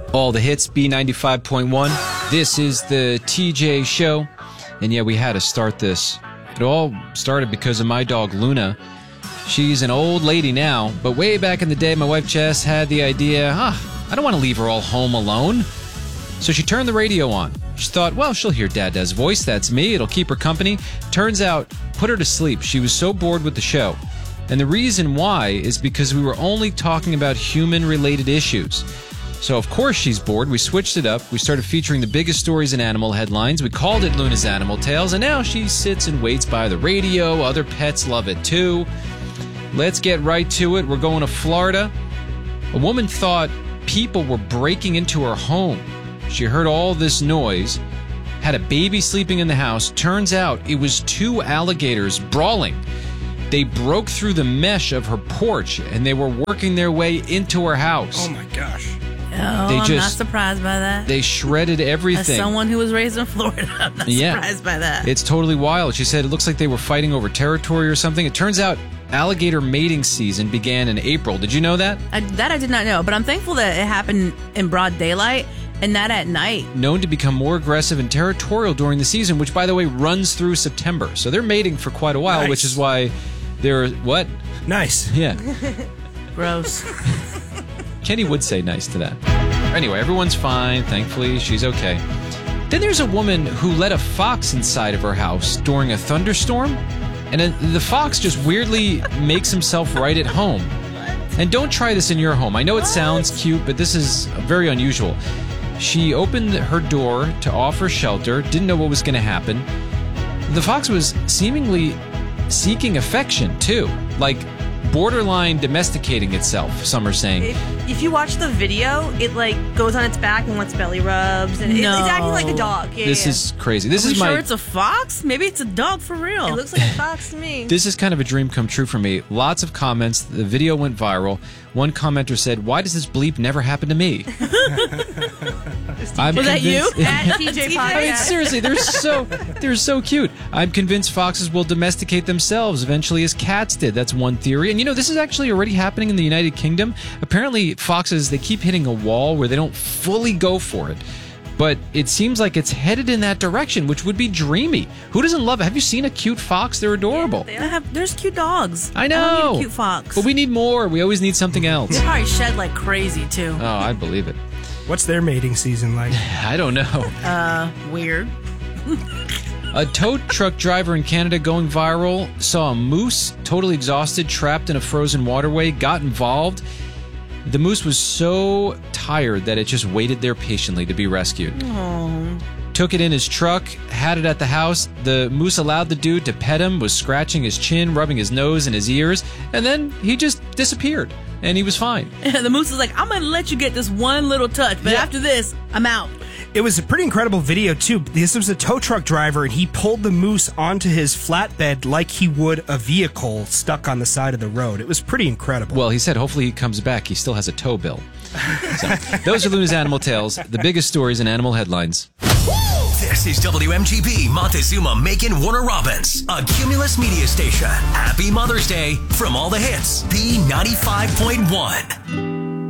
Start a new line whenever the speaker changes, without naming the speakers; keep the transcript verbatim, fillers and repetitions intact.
All the hits, B ninety-five point one. This is the T J Show. And yeah, we had to start this. It all started because of my dog, Luna. She's an old lady now, but way back in the day, my wife, Jess, had the idea, ah, I don't want to leave her all home alone. So she turned the radio on. She thought, well, she'll hear Dada's voice. That's me. It'll keep her company. Turns out, put her to sleep. She was so bored with the show. And the reason why is because we were only talking about human-related issues. So, of course, she's bored. We switched it up. We started featuring the biggest stories in animal headlines. We called it Luna's Animal Tales, and now she sits and waits by the radio. Other pets love it, too. Let's get right to it. We're going to Florida. A woman thought people were breaking into her home. She heard all this noise, had a baby sleeping in the house. Turns out it was two alligators brawling. They broke through the mesh of her porch, and they were working their way into her house.
Oh, my gosh.
Oh,
They
I'm
just-
not surprised by that.
They shredded
As
everything.
someone who was raised in Florida, I'm not
Yeah.
surprised by that.
It's totally wild. She said it looks like they were fighting over territory or something. It turns out alligator mating season began in April. Did you know that?
I, that I did not know, but I'm thankful that it happened in broad daylight and not at night.
Known to become more aggressive and territorial during the season, which, by the way, runs through September. So they're mating for quite a while,
Nice.
which is why they're... What?
Nice.
Yeah.
Gross.
Kenny would say nice to that. Anyway, everyone's fine. Thankfully, she's okay. Then there's a woman who let a fox inside of her house during a thunderstorm, and then the fox just weirdly makes himself right at home. And don't try this in your home. I know it sounds cute, but this is very unusual. She opened her door to offer shelter, didn't know what was going to happen. The fox was seemingly seeking affection, too. Like, borderline domesticating itself, some are saying.
If, if you watch the video, it like goes on its back and wants belly rubs, and it,
No.
it's acting like a dog. Yeah,
This
yeah.
is crazy. This
Are we
is
sure
my...
it's a fox? Maybe it's a dog for real.
It looks like a fox to me.
This is kind of a dream come true for me. Lots of comments. The video went viral. One commenter said, "Why does this bleep never happen to me?" I'm
Was that you?
convinced-
At T J
T J?
I mean,
Podcast.
seriously, they're so they're so cute. I'm convinced foxes will domesticate themselves eventually, as cats did. That's one theory. And you know, this is actually already happening in the United Kingdom. Apparently, foxes, they keep hitting a wall where they don't fully go for it. But it seems like it's headed in that direction, which would be dreamy. Who doesn't love it? Have you seen a cute fox? They're adorable.
they
They have, there's cute dogs.
I
I
know.
don't need a cute fox.
But we need more. We always need something else.
They probably shed like crazy, too.
Oh, I believe it.
What's their mating season like?
I don't know.
Uh, weird.
A tow truck driver in Canada going viral saw a moose totally exhausted, trapped in a frozen waterway, got involved. The moose was so tired that it just waited there patiently to be rescued.
Oh.
Took it in his truck, had it at the house. The moose allowed the dude to pet him, was scratching his chin, rubbing his nose and his ears, and then he just disappeared, and he was fine.
The moose is like, I'm going to let you get this one little touch, but
Yeah.
after this, I'm out.
It was a pretty incredible video, too. This was a tow truck driver, and he pulled the moose onto his flatbed like he would a vehicle stuck on the side of the road. It was pretty incredible.
Well, he said hopefully he comes back. He still has a tow bill. So, those are Luna's Animal Tales, the biggest stories in animal headlines.
This is W M G B Montezuma Macon Warner Robins, a Cumulus media station. Happy Mother's Day from all the hits. B ninety-five point one.